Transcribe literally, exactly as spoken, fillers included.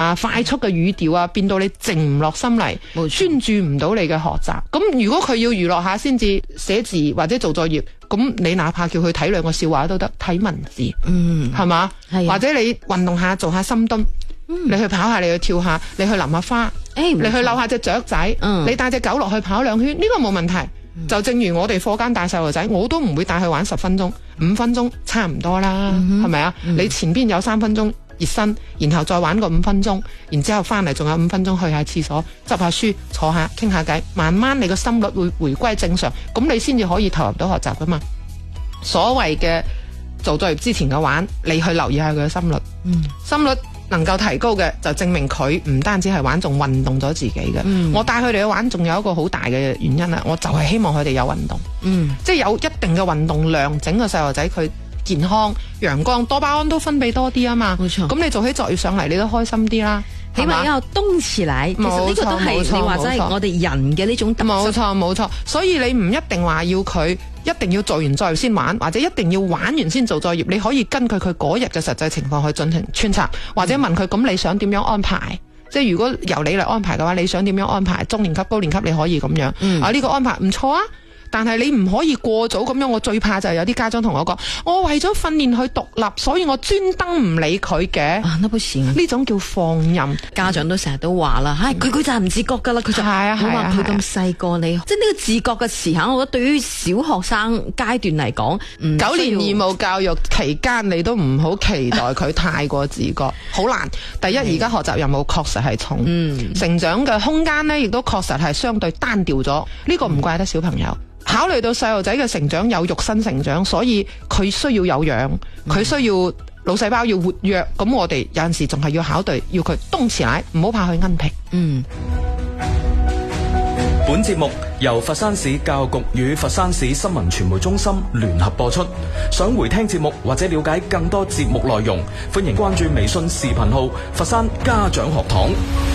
啊、快速嘅語調啊，變到你靜唔落心嚟，專注唔到你嘅學習。咁如果佢要娛樂下先至寫字或者做作業，咁你哪怕叫佢睇兩個笑話都得，睇文字，嗯，係嘛？係或者你運動下，做下深蹲。你去跑下，你去跳下，你去淋下花，欸、你去遛下隻雀仔，嗯、你帶隻狗落去跑兩圈，呢、這個冇問題。嗯、就正如我哋課間帶細路仔，我都唔會帶佢玩十分鐘，五分鐘差唔多啦，係咪啊？嗯、你前邊有三分鐘熱身，然後再玩個五分鐘，然之後翻嚟仲有五分鐘去下廁所，執下書，坐下傾下偈，慢慢你個心率會回歸正常，咁你先至可以投入到學習噶嘛。所謂嘅做作業之前嘅玩，你去留意下佢嘅心率，嗯、心率。能夠提高嘅就證明佢唔單止係玩，仲運動咗自己嘅。嗯、我帶佢哋去玩，仲有一個好大嘅原因啦，我就係希望佢哋有運動，嗯、即係有一定嘅運動量，整個細路仔佢健康、陽光、多巴胺都分泌多啲啊嘛。冇錯，咁你做起作業上嚟，你都開心啲啦。 起碼要動起來，其實呢個都係你話真係我哋人嘅呢種特質。 冇錯冇錯，所以你唔一定話要佢一定要做完作業先玩，或者一定要玩完先做作業。你可以根據佢嗰日嘅實際情況去進行穿插，或者問佢咁你想點樣安排？嗯、即係如果由你嚟安排嘅話，你想點樣安排？中年級、高年級你可以咁樣。嗯、啊，呢、這個安排唔錯啊！但係你唔可以過早咁樣，我最怕就係有啲家長同我講，我為咗訓練佢獨立，所以我專登唔理佢嘅。 啊，那不行， 呢種叫放任。 家長都成日都話啦，唉、嗯，佢佢就係唔自覺噶啦，佢就係啊係啊，佢咁細個你，即係呢個自覺嘅時刻，我覺得對於小學生階段嚟講， 九年義務教育期間，你都唔好期待佢太過自覺，好難。第一，而家學習任務確實係重，嗯、成長嘅空間呢亦都確實係相對單調咗。呢、這個唔怪得小朋友。考慮到細路仔嘅成長有肉身成長，所以佢需要有氧，佢、嗯、需要腦細胞要活躍。咁我哋有陣時仲係要考慮，要佢動起來，唔好怕佢奀皮。嗯。 本節目由佛山市教育局與佛山市新聞傳媒中心聯合播出。想回聽節目或者了解更多節目內容，歡迎關注微信視頻號佛山家長學堂。